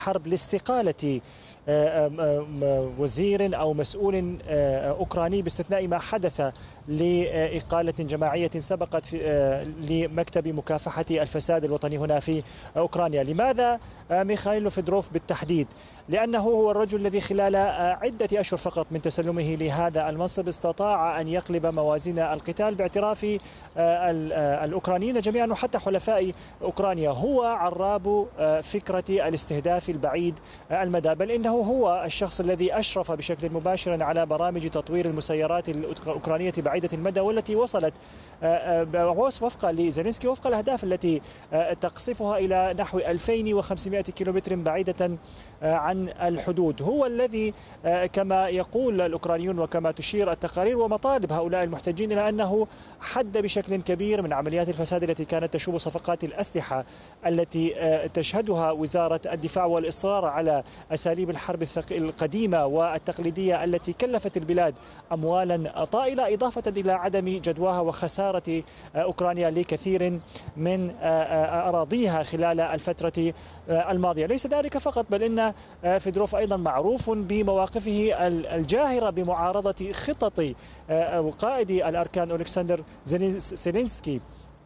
حرب لاستقالة وزير أو مسؤول أوكراني باستثناء ما حدث لإقالة جماعية سبقت لمكتب مكافحة الفساد الوطني هنا في أوكرانيا. لماذا ميخائيل فيدروف بالتحديد؟ لأنه هو الرجل الذي خلال عدة أشهر فقط من تسلمه لهذا المنصب استطاع أن يقلب موازين القتال باعتراف الأوكرانيين جميعا وحتى حلفاء أوكرانيا. هو عراب فكرة الاستهداف البعيد المدى، بل إنه هو الشخص الذي أشرف بشكل مباشر على برامج تطوير المسيرات الأوكرانية بعيدة المدى، والتي وصلت وفقا لزيلينسكي وفق الأهداف التي تقصفها إلى نحو 2500 كيلومتر بعيدة عن الحدود. هو الذي كما يقول الأوكرانيون وكما تشير التقارير ومطالب هؤلاء المحتجين إلى أنه حد بشكل كبير من عمليات الفساد التي كانت تشوب صفقات الأسلحة التي تشهدها وزارة الدفاع، والإصرار على أساليب الحرب القديمة والتقليدية التي كلفت البلاد أموالا طائلة، إضافة إلى عدم جدواها وخسارة أوكرانيا لكثير من أراضيها خلال الفترة الماضية. ليس ذلك فقط، بل إن فيدروف أيضا معروف بمواقفه الجاهرة بمعارضة خطط قائد الأركان ألكسندر سيلينسكي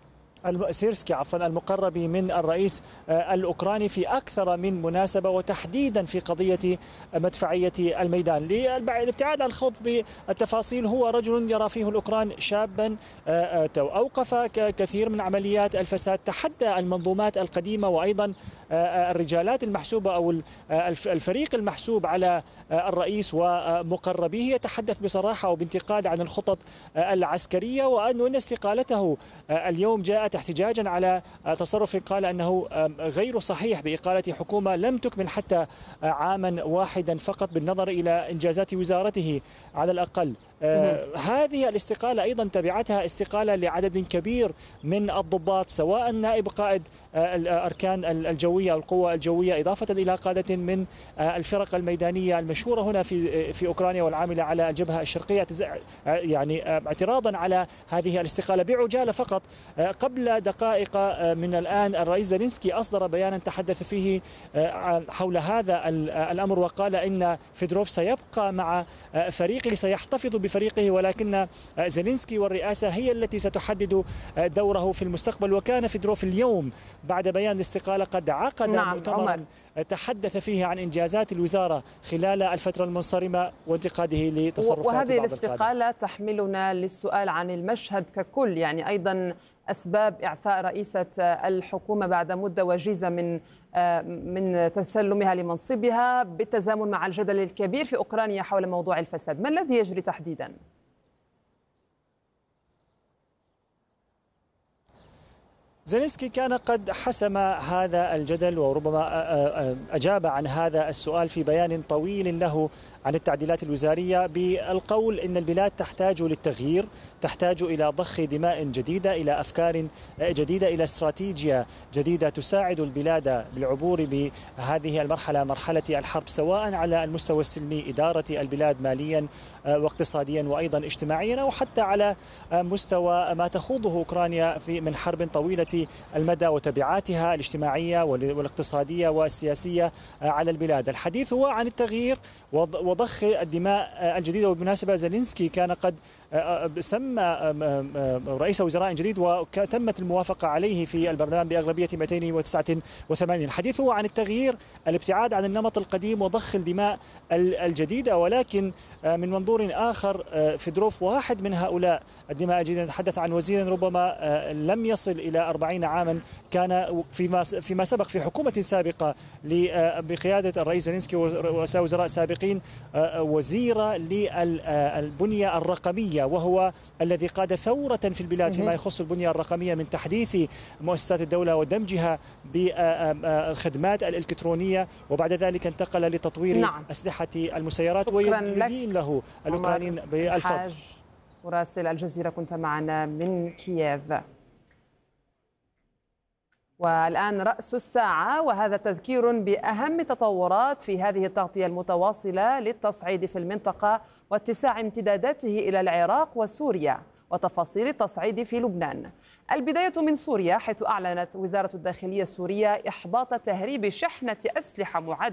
المقرب من الرئيس الأوكراني في أكثر من مناسبة، وتحديدا في قضية مدفعية الميدان. للابتعاد عن الخوض بالتفاصيل، هو رجل يرى فيه الأوكران شابا أوقف كثير من عمليات الفساد، تحدى المنظومات القديمة وأيضا الرجالات المحسوبة أو الفريق المحسوب على الرئيس ومقربيه. يتحدث بصراحة وبانتقاد عن الخطط العسكرية، وأن استقالته اليوم جاءت احتجاجا على تصرف قال أنه غير صحيح بإقالة حكومة لم تكمل حتى عاما واحدا فقط بالنظر إلى إنجازات وزارته على الأقل. هذه الاستقالة أيضا تبعتها استقالة لعدد كبير من الضباط، سواء نائب قائد الأركان الجوية أو القوة الجوية، إضافة إلى قادة من الفرق الميدانية المشهورة هنا في أوكرانيا والعاملة على الجبهة الشرقية، يعني اعتراضا على هذه الاستقالة. بعجالة فقط، قبل دقائق من الآن الرئيس زيلينسكي أصدر بيانا تحدث فيه حول هذا الأمر، وقال إن فيدروف سيبقى مع فريقه، سيحتفظ بفريقه، ولكن زيلينسكي والرئاسة هي التي ستحدد دوره في المستقبل. وكان فيدروف اليوم بعد بيان الاستقالة قد عقد مؤتمرا تحدث فيه عن إنجازات الوزارة خلال الفترة المنصرمة وانتقاده لتصرفات وهذه الاستقالة تحملنا للسؤال عن المشهد ككل، يعني أيضا أسباب إعفاء رئيسة الحكومة بعد مدة وجيزة من تسلمها لمنصبها، بالتزامن مع الجدل الكبير في أوكرانيا حول موضوع الفساد. ما الذي يجري تحديدا؟ زيلينسكي كان قد حسم هذا الجدل، وربما أجاب عن هذا السؤال في بيان طويل له عن التعديلات الوزارية، بالقول إن البلاد تحتاج للتغيير، تحتاج إلى ضخ دماء جديدة، إلى أفكار جديدة، إلى استراتيجية جديدة تساعد البلاد بالعبور بهذه المرحلة، مرحلة الحرب، سواء على المستوى السلمي إدارة البلاد ماليا واقتصاديا وأيضا اجتماعيا، أو حتى على مستوى ما تخوضه أوكرانيا من حرب طويلة المدى وتبعاتها الاجتماعية والاقتصادية والسياسية على البلاد. الحديث هو عن التغيير وضخ الدماء الجديدة. وبالمناسبة زيلينسكي كان قد سمى رئيس وزراء جديد وتمت الموافقة عليه في البرلمان بأغلبية 289. الحديث هو عن التغيير، الابتعاد عن النمط القديم وضخ الدماء الجديدة. ولكن من منظور آخر، فيدروف واحد من هؤلاء الدماء الجديدة. نتحدث عن وزير ربما لم يصل إلى 40 عاما، كان فيما سبق في حكومة سابقة بقيادة الرئيس زيلينسكي ورؤساء وزراء سابقين وزير للبنية الرقمية، وهو الذي قاد ثورة في البلاد فيما يخص البنية الرقمية، من تحديث مؤسسات الدولة ودمجها بالخدمات الإلكترونية، وبعد ذلك انتقل لتطوير أسلحة المسيرات، ويدين له الأوكرانيين بالفضل. مراسل الجزيرة كنت معنا من كييف. والآن رأس الساعة، وهذا تذكير بأهم تطورات في هذه التغطية المتواصلة للتصعيد في المنطقة واتساع امتداداته إلى العراق وسوريا وتفاصيل التصعيد في لبنان. البداية من سوريا، حيث أعلنت وزارة الداخلية السورية إحباط تهريب شحنة أسلحة معدة